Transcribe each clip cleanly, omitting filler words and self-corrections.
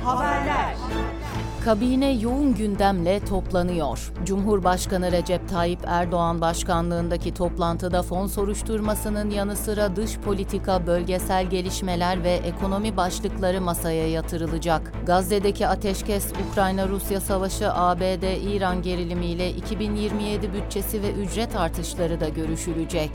Haberler. Kabine yoğun gündemle toplanıyor. Cumhurbaşkanı Recep Tayyip Erdoğan başkanlığındaki toplantıda fon soruşturmasının yanı sıra dış politika, bölgesel gelişmeler ve ekonomi başlıkları masaya yatırılacak. Gazze'deki ateşkes, Ukrayna-Rusya savaşı, ABD-İran gerilimiyle 2027 bütçesi ve ücret artışları da görüşülecek.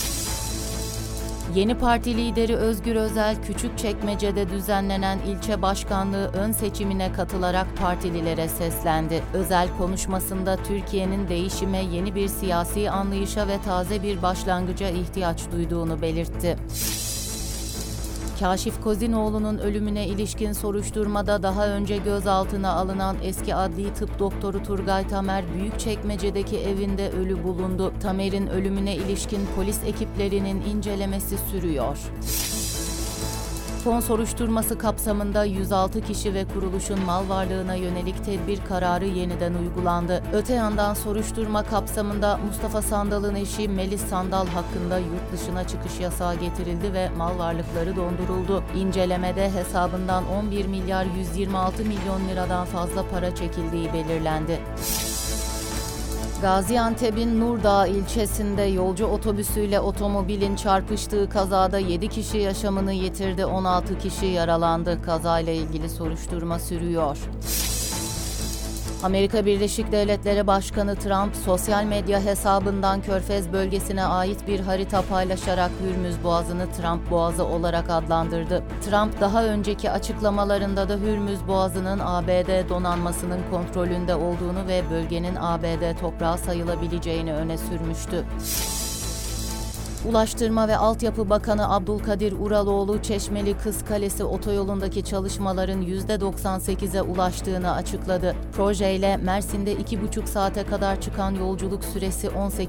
Yeni Parti lideri Özgür Özel, Küçükçekmece'de düzenlenen ilçe başkanlığı ön seçimine katılarak partililere seslendi. Özel konuşmasında Türkiye'nin değişime, yeni bir siyasi anlayışa ve taze bir başlangıca ihtiyaç duyduğunu belirtti. Kaşif Kozinoğlu'nun ölümüne ilişkin soruşturmada daha önce gözaltına alınan eski adli tıp doktoru Turgay Tamer, Büyükçekmece'deki evinde ölü bulundu. Tamer'in ölümüne ilişkin polis ekiplerinin incelemesi sürüyor. Fon soruşturması kapsamında 106 kişi ve kuruluşun mal varlığına yönelik tedbir kararı yeniden uygulandı. Öte yandan soruşturma kapsamında Mustafa Sandal'ın eşi Melis Sandal hakkında yurt dışına çıkış yasağı getirildi ve mal varlıkları donduruldu. İncelemede hesabından 11 milyar 126 milyon liradan fazla para çekildiği belirlendi. Gaziantep'in Nurdağ ilçesinde yolcu otobüsüyle otomobilin çarpıştığı kazada 7 kişi yaşamını yitirdi, 16 kişi yaralandı. Kazayla ilgili soruşturma sürüyor. Amerika Birleşik Devletleri Başkanı Trump, sosyal medya hesabından Körfez bölgesine ait bir harita paylaşarak Hürmüz Boğazı'nı Trump Boğazı olarak adlandırdı. Trump daha önceki açıklamalarında da Hürmüz Boğazı'nın ABD donanmasının kontrolünde olduğunu ve bölgenin ABD toprağı sayılabileceğini öne sürmüştü. Ulaştırma ve Altyapı Bakanı Abdülkadir Uraloğlu, Çeşmeli Kızkalesi otoyolundaki çalışmaların %98'e ulaştığını açıkladı. Projeyle Mersin'de 2,5 saate kadar çıkan yolculuk süresi 18